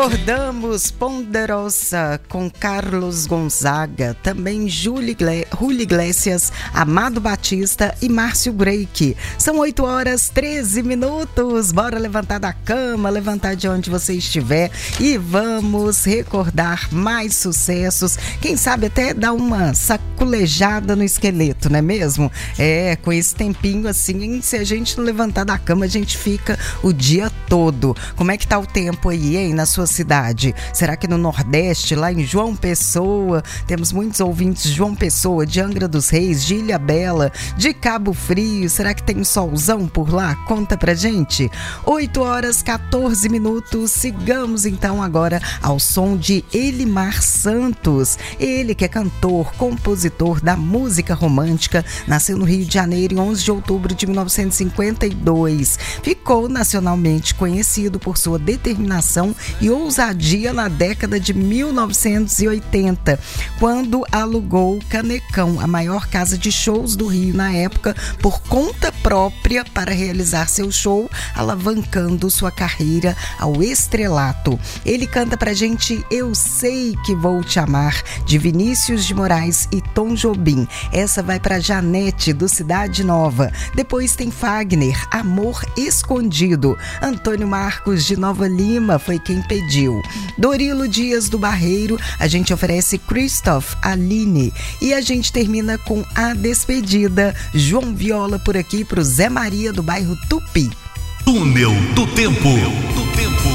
Recordamos Ponderosa com Carlos Gonzaga, também Julio Iglesias, Amado Batista e Márcio Break. São 8h13. Bora levantar da cama, levantar de onde você estiver e vamos recordar mais sucessos. Quem sabe até dar uma saculejada no esqueleto, não é mesmo? Com esse tempinho assim, se a gente não levantar da cama, a gente fica o dia todo. Como é que tá o tempo aí, hein, na sua cidade? Será que no Nordeste, lá em João Pessoa, temos muitos ouvintes de João Pessoa, de Angra dos Reis, de Ilhabela, de Cabo Frio? Será que tem um solzão por lá? Conta pra gente. 8h14. Sigamos então agora ao som de Elimar Santos. Ele que é cantor, compositor da música romântica, nasceu no Rio de Janeiro em 11 de outubro de 1952. Ficou nacionalmente conhecido por sua determinação e ousadia na década de 1980, quando alugou Canecão, a maior casa de shows do Rio na época, por conta própria para realizar seu show, alavancando sua carreira ao estrelato. Ele canta pra gente Eu Sei Que Vou Te Amar, de Vinícius de Moraes e Tom Jobim. Essa vai pra Janete, do Cidade Nova. Depois tem Fagner, Amor Escondido. Antônio Marcos, de Nova Lima, foi quem pediu. Dorilo Dias, do Barreiro, a gente oferece Christoph, Aline. E a gente termina com A Despedida. João Viola por aqui pro Zé Maria, do bairro Tupi. Túnel do Tempo.